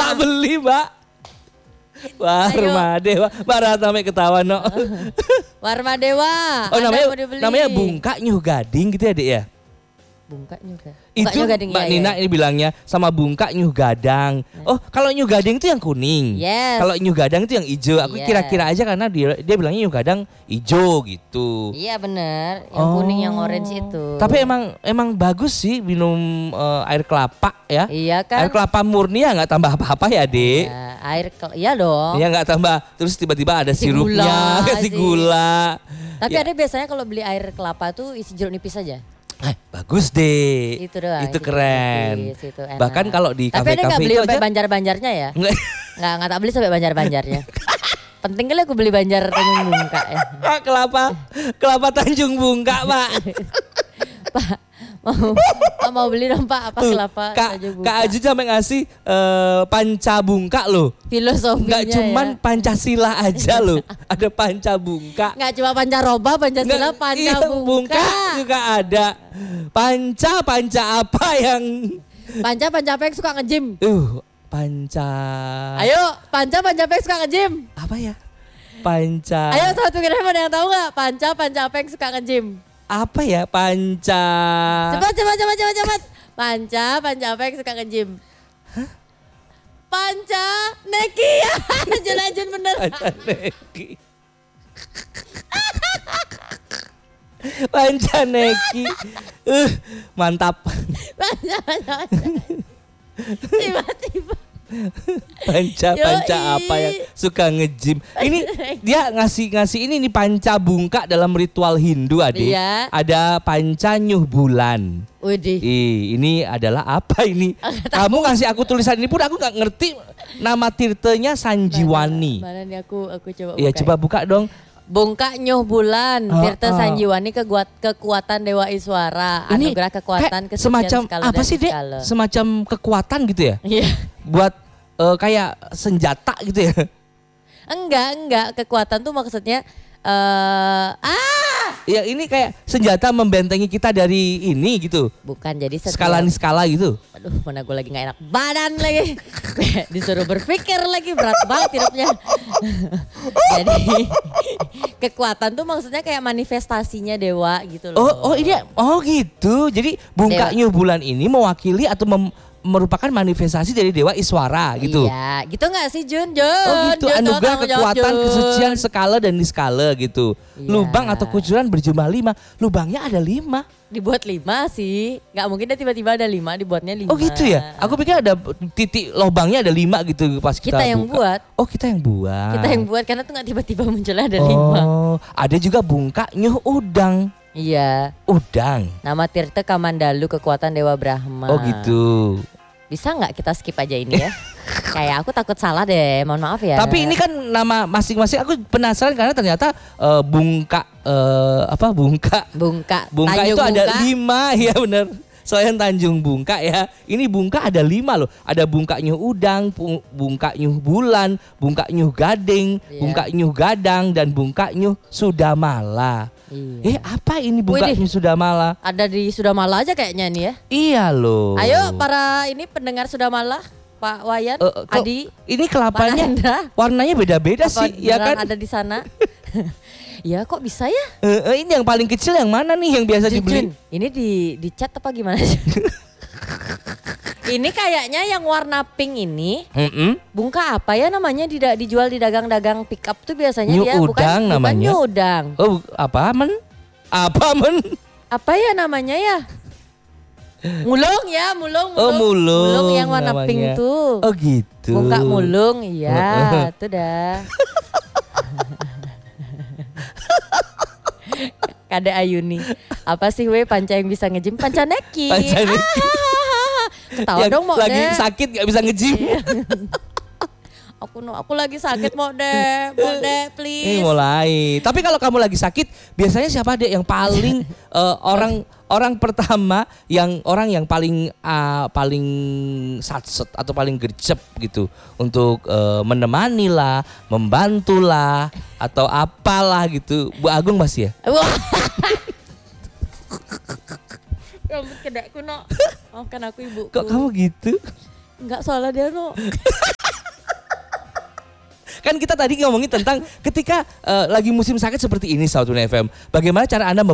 Tak beli, Mbak. Warmadewa. Barat sampai ketawa no. Warmadewa. Oh namanya Bungka Nyuh Gading gitu ya, Dek ya? Bungka Nyuh Gading. Itu Mbak Nina ini bilangnya sama Bungka Nyuh Gadang. Oh kalau Nyuh Gading itu yang kuning. Yes. Kalau Nyuh Gadang itu yang hijau. Aku kira-kira aja karena dia bilangnya Nyuh Gadang hijau gitu. Iya bener. Yang kuning yang orange itu. Tapi emang bagus sih minum air kelapa ya. Iya kan. Air kelapa murni ya nggak tambah apa-apa ya, Dek. Iya dong. Iya nggak tambah. Terus tiba-tiba ada sirupnya, kasih gula. Tapi ada biasanya kalau beli air kelapa tuh isi jeruk nipis aja. Bagus deh. Itu doang. Itu keren. Itu bahkan kalau di kafe-kafe itu aja. Tapi ada nggak beli sampai banjar-banjarnya ya? Nggak tak beli sampai banjar-banjarnya. Penting kali aku beli banjar Tanjung Bungka ya. Kelapa Tanjung Bungka, Pak. Pak mau beli dong Pak apa kelapa Tanjung Bungka. Kak Aju sampai ngasih panca bungka loh. Filosofinya nggak cuman ya. Pancasila aja loh. Ada panca bungka. Nggak cuma pancaroba, Pancasila, panca bungka juga ada. Panca apa yang panca apa yang suka nge-gym? Panca. Ayo, panca apa yang suka nge-gym? Apa ya? Panca. Ayo satu kira ada yang tahu nggak? Panca apa yang suka nge-gym? Apa ya? Panca. Cepat. Panca apa yang suka nge-gym? Hah? Panca Neki ya. Jelas bener. Panca Neki. Panca Neki. Mantap. Tiba-tiba. Panca apa yang suka nge-gym. Ini dia ngasih ini nih panca bungka dalam ritual Hindu, Adik. Iya. Ada panca Nyuh Bulan. Widih. Ini adalah apa ini? Kamu ngasih aku tulisan ini pun aku nggak ngerti. Nama tirtenya Sanjiwani. Mana nih aku coba buka. Iya, coba buka dong. Bungka Nyuh Bulan, Tirta Sanjiwani kekuatan Dewa Iswara, anugerah kekuatan kesucian semacam skala apa sih, Dek? Semacam kekuatan gitu ya? Iya. Buat kayak senjata gitu ya? Enggak, kekuatan tuh maksudnya ya ini kayak senjata membentengi kita dari ini gitu. Bukan, jadi skala gitu. Aduh, mana gue lagi gak enak badan lagi. Disuruh berpikir lagi, berat banget hidupnya. Jadi kekuatan tuh maksudnya kayak manifestasinya dewa gitu loh. Oh gitu. Jadi Bungka Nyuh Bulan ini mewakili atau merupakan manifestasi dari Dewa Iswara gitu. Iya, gitu gak sih Jun? Oh gitu, anugerah kekuatan kesucian skala dan niskala gitu. Iya. Lubang atau kucuran berjumlah 5. Lubangnya ada 5. Dibuat 5 sih. Gak mungkin dia tiba-tiba ada 5, dibuatnya 5. Oh gitu ya? Aku pikir ada titik lubangnya ada 5 gitu pas kita yang buka. Buat. Oh kita yang buat. Kita yang buat karena tuh gak tiba-tiba munculnya ada 5. Oh, ada juga Bungka Nyuh Udang. Iya. Udang. Nama Tirta Kamandalu, kekuatan Dewa Brahma. Oh gitu. Bisa nggak kita skip aja ini ya? Kayak aku takut salah deh, mohon maaf ya. Tapi ini kan nama masing-masing, aku penasaran karena ternyata Bungka itu ada 5 ya benar. Selain Tanjung Bungka ya, ini Bungka ada 5 loh. Ada Bungka Nyuh Udang, Bungka Nyuh Bulan, Bungka Nyuh Gading, Bungka Nyuh Gadang, dan Bungka Nyuh Sudamala. Iya. Apa ini Bungka Nyuh Sudamala? Ada di Sudamala aja kayaknya nih ya. Iya loh. Ayo para ini pendengar Sudamala, Pak Wayan, Adi. Ini kelapanya warnanya beda-beda sih, ya kan? Ada di sana. Ya kok bisa ya? Ini yang paling kecil yang mana nih yang biasa dibeli? Ini di chat apa gimana? Ini kayaknya yang warna pink ini. Bungka apa ya namanya dijual di dagang-dagang pick up tuh biasanya Nyuh dia Udang bukan namanya. Nyuh Udang. Oh, apa men? Apa ya namanya ya? Mulung. Oh, mulung. Mulung yang warna namanya. Pink tuh. Oh gitu. Bungka mulung, iya, itu dah. Kade Ayuni. Apa sih panca yang bisa nge-gym? Panca Neki. Ketawa dong mau lagi sakit gak bisa nge-gym. Aku lagi sakit mau deh please. Ini mulai. Tapi kalau kamu lagi sakit, biasanya siapa deh yang paling orang pertama yang paling satset atau paling gercep gitu untuk menemani lah, membantu lah atau apalah gitu. Bu Agung masih ya? Rambut kedakku no. Oh kan aku ibu. Kok kamu gitu? Enggak, soalnya dia no. Kan kita tadi ngomongin tentang ketika lagi musim sakit seperti ini Sautun FM. Bagaimana cara Anda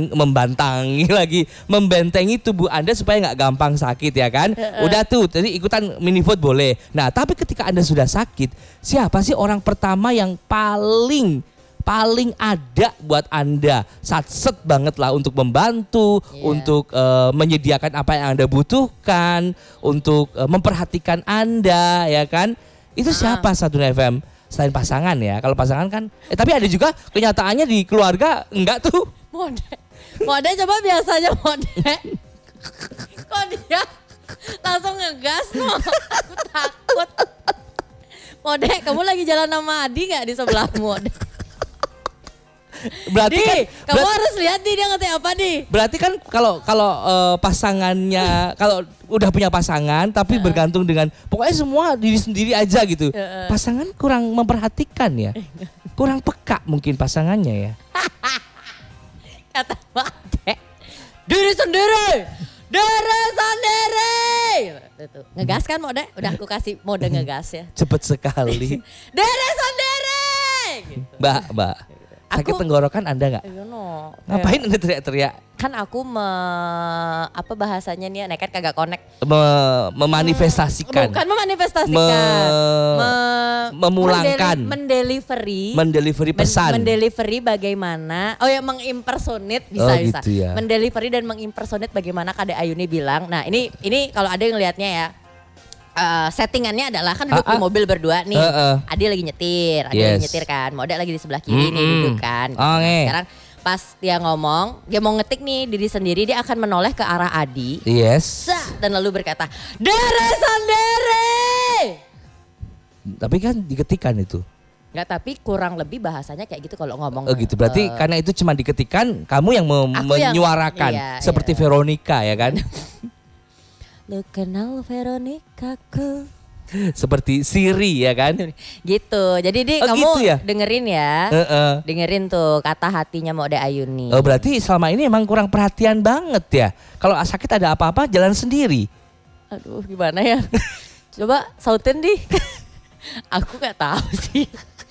membentengi tubuh Anda supaya nggak gampang sakit ya kan? Udah tuh, tadi ikutan mini food boleh. Nah, tapi ketika Anda sudah sakit, siapa sih orang pertama yang paling ada buat Anda, satset banget lah untuk membantu, untuk menyediakan apa yang Anda butuhkan, untuk memperhatikan Anda ya kan? Itu siapa Sautun FM? Selain pasangan ya, kalau pasangan kan, tapi ada juga kenyataannya di keluarga enggak tuh. Mode coba biasanya mode. Kok dia langsung ngegas no? Aku takut. Mode, kamu lagi jalan sama Adi nggak di sebelah mode? Berarti kamu harus lihat nih dia ngetik apa nih. Berarti kan kalau pasangannya kalau udah punya pasangan tapi bergantung dengan pokoknya semua diri sendiri aja gitu. Pasangan kurang memperhatikan ya. Kurang peka mungkin pasangannya ya. Kata Mode. Diri sendiri. Ngegas kan Mode? Udah aku kasih mode ngegas ya. Cepet sekali. Diri sendiri. Gitu. Mbak. Sakit tenggorokan Anda nggak? No. Ngapain Anda teriak-teriak? Kan aku apa bahasanya nih nekat kagak connect. Memanifestasikan. Bukan memanifestasikan. Memulangkan. Mendelivery pesan. Mendelivery bagaimana? Oh ya mengimpersonate bisa. Gitu ya. Mendelivery dan mengimpersonate bagaimana Kade Ayuni bilang. Nah ini kalau ada yang ngelihatnya ya. Settingannya adalah kan duduk di mobil berdua nih. Adi lagi nyetir, lagi nyetir kan. Mode lagi di sebelah kiri nih duduk kan. Sekarang pas dia ngomong, dia mau ngetik nih diri sendiri, dia akan menoleh ke arah Adi. Yes. Dan lalu berkata, "Dere sendiri." Tapi kan diketikkan itu. Enggak, tapi kurang lebih bahasanya kayak gitu kalau ngomong. Oh gitu, berarti karena itu cuma diketikkan, kamu yang menyuarakan seperti Veronica ya kan? Lu kenal Veronikaku. Seperti Siri ya kan? Gitu. Jadi kamu gitu ya? Dengerin ya. Dengerin tuh kata hatinya Mode Ayuni. Oh berarti selama ini emang kurang perhatian banget ya. Kalau sakit ada apa-apa jalan sendiri. Aduh gimana ya? Coba sautin di. Aku gak tahu sih.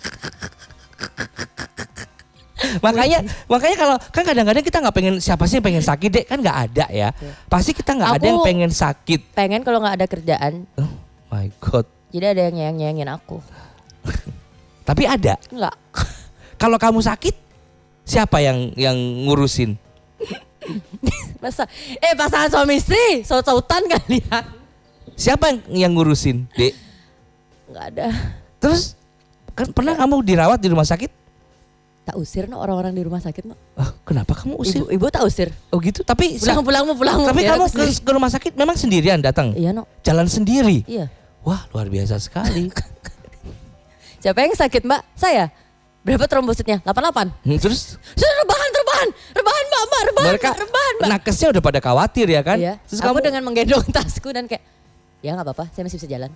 makanya kalau kan kadang-kadang kita nggak pengen, siapa sih yang pengen sakit dek, kan nggak ada ya. Pasti kita nggak ada yang pengen sakit. Pengen kalau nggak ada kerjaan. Oh my god. Jadi ada yang nyayang-nyayangin aku. Tapi ada? Enggak. Kalau kamu sakit, siapa yang ngurusin? Masa pasangan suami istri, saut-sautan kalian. Siapa yang ngurusin, dek? Nggak ada. Terus kan pernah kamu dirawat di rumah sakit? Tak usir no orang-orang di rumah sakit no. Kenapa kamu usir? Ibu tak usir. Oh gitu, tapi pulang. Tapi kamu ke rumah sakit memang sendirian datang? Iya no. Jalan sendiri? Iya. Wah luar biasa sekali. Siapa yang sakit mbak? Saya. Berapa trombositnya? 88. Terus? Rebahan mbak. Mereka nakesnya udah pada khawatir ya kan? Iya. Terus aku dengan menggendong tasku dan kayak, ya nggak apa-apa, saya masih bisa jalan.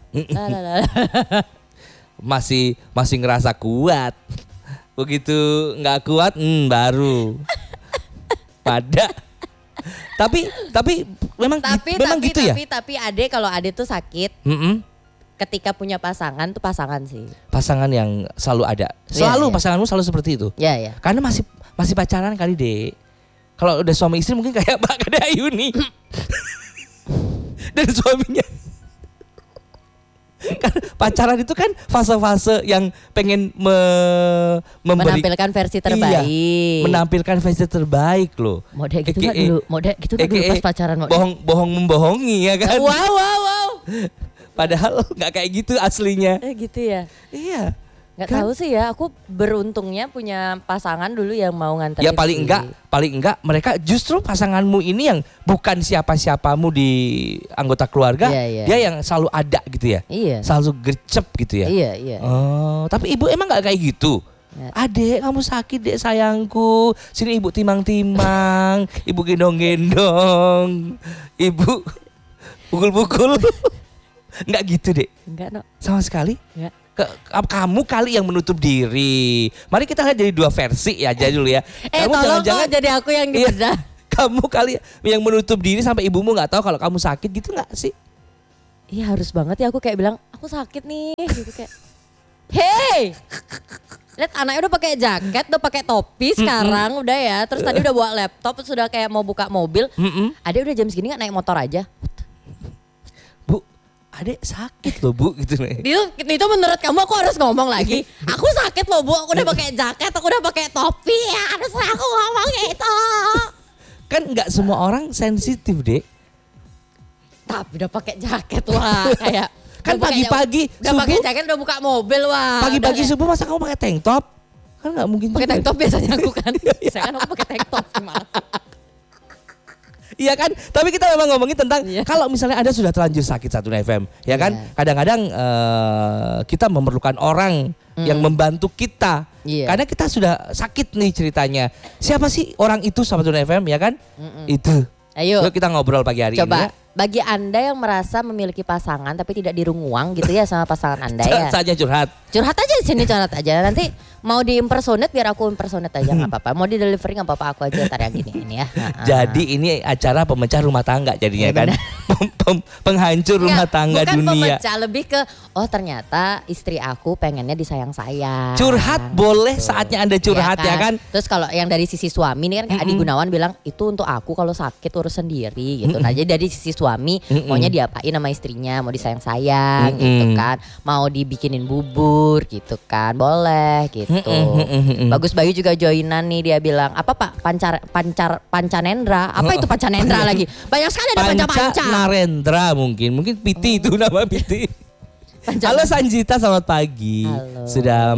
masih ngerasa kuat. Begitu nggak kuat, baru pada. tapi memang gitu ya. Tapi Ade kalau Ade tuh sakit, ketika punya pasangan tuh pasangan sih. Pasangan yang selalu ada. Selalu pasanganmu selalu seperti itu. Iya. Karena masih pacaran kali dek. Kalau udah suami istri mungkin kayak Mbak Kade Ayuni. Dan suaminya. Kan pacaran itu kan fase-fase yang pengen menampilkan versi terbaik. Iya, menampilkan versi terbaik loh. Mode gitu nggak dulu? Mode gitu nggak dulu pas pacaran? Bohong membohongi ya kan? Wow. Padahal nggak kayak gitu aslinya. Gitu ya? Iya. Nggak tahu sih ya. Aku beruntungnya punya pasangan dulu yang mau nganterin. Ya paling enggak mereka justru pasanganmu ini yang bukan siapa-siapamu di anggota keluarga. Dia yang selalu ada gitu ya. Iya. Selalu gercep gitu ya. Iya. Oh, tapi ibu emang nggak kayak gitu. Adek kamu sakit dek sayangku, sini ibu timang-timang, ibu gendong-gendong, ibu pukul-pukul. Enggak gitu dek. Enggak no. Sama sekali. Enggak. Kamu kali yang menutup diri. Mari kita lihat jadi dua versi ya aja dulu ya. Kamu jangan jadi aku yang dibedah. Kamu kali yang menutup diri sampai ibumu nggak tahu kalau kamu sakit gitu nggak sih? Iya harus banget ya aku kayak bilang aku sakit nih gitu kayak. Hei, lihat anaknya udah pakai jaket, udah pakai topi sekarang udah ya. Terus tadi udah bawa laptop, sudah kayak mau buka mobil. Adek udah jam segini nggak naik motor aja? Bu, adek sakit loh Bu gitu nih. Itu menurut kamu aku harus ngomong lagi. Aku sakit loh Bu, aku udah pakai jaket, aku udah pakai topi ya. Harusnya aku ngomong gitu. Kan nggak semua orang sensitif Dek. Tapi udah pakai jaket wah kayak. Kan pagi-pagi udah pakai subuh, jaket udah buka mobil wah. pagi-pagi subuh masa kamu pakai tank top? Kan nggak mungkin. Pakai tank top biasanya aku kan. Biasanya kan aku pakai tank top gimana? Iya kan, tapi kita memang ngomongin tentang kalau misalnya Anda sudah terlanjur sakit 1 FM, ya kan, kadang-kadang kita memerlukan orang yang membantu kita, karena kita sudah sakit nih ceritanya. Siapa sih orang itu 1 FM, ya kan? Itu. Ayo. Yuk kita ngobrol pagi hari ini. Coba Ya. bagi Anda yang merasa memiliki pasangan tapi tidak dirunguang gitu ya sama pasangan Anda ya. Saja curhat. Curhat aja di sini, curhat aja. Nanti mau di impersonate biar aku impersonate aja nggak apa-apa. Mau di delivery nggak apa-apa, aku aja ntar yang gini ini ya. Jadi ini acara pemecah rumah tangga jadinya kan. Penghancur rumah tangga bukan dunia. Pemecah, lebih ke oh ternyata istri aku pengennya disayang-sayang. Curhat boleh saatnya Anda curhat ya kan. Terus kalau yang dari sisi suami ini kan Adi Gunawan bilang itu untuk aku kalau sakit urus sendiri gitu. Nah jadi dari sisi suami maunya diapain sama istrinya, mau disayang-sayang gitu kan. Mau dibikinin bubur gitu kan, boleh gitu. Bagus Bayu juga joinan nih, dia bilang apa Pak Pancanendra, apa itu Pancanendra lagi? Banyak sekali ada panca-panca. Narendra mungkin Piti itu nama Piti. Halo Sanjita, selamat pagi. Halo. Sudah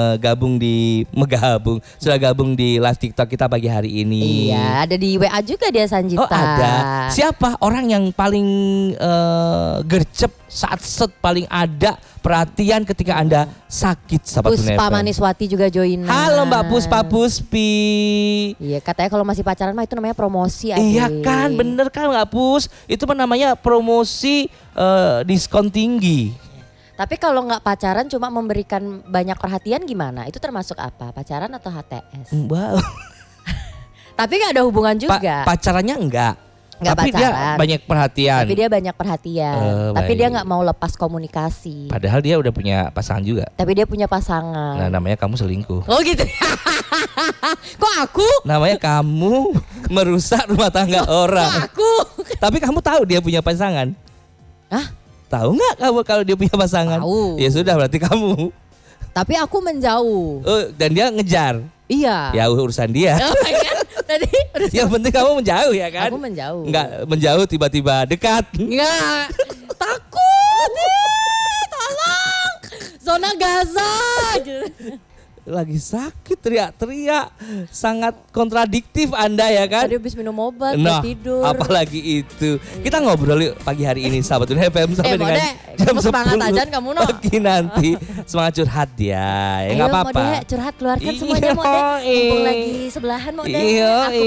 sudah gabung di live TikTok kita pagi hari ini. Iya, ada di WA juga dia Sanjita. Oh ada. Siapa orang yang paling gercep saat paling ada perhatian ketika Anda sakit sahabat Puspa Maniswati juga joinan. Halo Mbak Puspi. Iya, katanya kalau masih pacaran mah itu namanya promosi aja. Iya kan, bener kan Mbak Pus? Itu namanya promosi diskon tinggi. Tapi kalau nggak pacaran cuma memberikan banyak perhatian gimana? Itu termasuk apa? Pacaran atau HTS? Wow. Tapi nggak ada hubungan juga. Pacarannya enggak. Nggak Tapi pacaran. dia banyak perhatian. Tapi dia banyak perhatian. Tapi baik. dia nggak mau lepas komunikasi. Padahal dia udah punya pasangan juga. Tapi dia punya pasangan. Nah namanya kamu selingkuh. Oh gitu. Kok aku? Namanya kamu merusak rumah tangga orang. Kok aku? Tapi kamu tahu dia punya pasangan? Hah? Tahu nggak kamu kalau dia punya pasangan? Tahu. Ya sudah berarti kamu. Tapi aku menjauh. Dan dia ngejar. Iya. Ya urusan dia. Oh my God. Tadi Yang penting kamu menjauh ya kan? aku menjauh. Enggak menjauh tiba-tiba dekat. Enggak. Takut. Tolong. Zona Gaza. Lagi sakit teriak-teriak, sangat kontradiktif Anda ya kan? Tadi habis minum obat, Nah, tidur. apalagi itu. Kita ngobrol yuk pagi hari ini sahabat FM sampai dengan jam 10 semangat aja kamu no. pagi nanti. Semangat curhat ya. Ya Ayo enggak apa-apa. Mode, curhat keluarkan semuanya Iya, Mode. Mumpung lagi sebelahan Mode. Iya, Aku